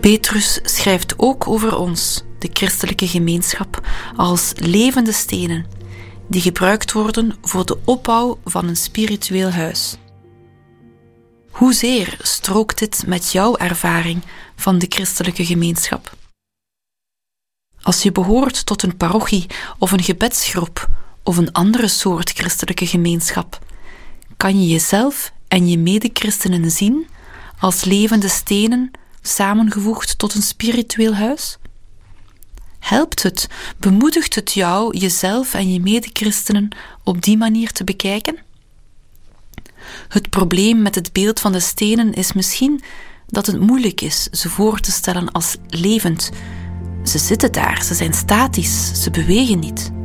Petrus schrijft ook over ons, de christelijke gemeenschap, als levende stenen die gebruikt worden voor de opbouw van een spiritueel huis. Hoezeer strookt dit met jouw ervaring van de christelijke gemeenschap? Als je behoort tot een parochie of een gebedsgroep of een andere soort christelijke gemeenschap, kan je jezelf en je medechristenen zien als levende stenen samengevoegd tot een spiritueel huis? Helpt het, bemoedigt het jou jezelf en je medechristenen op die manier te bekijken? Het probleem met het beeld van de stenen is misschien dat het moeilijk is ze voor te stellen als levend. Ze zitten daar, ze zijn statisch, ze bewegen niet.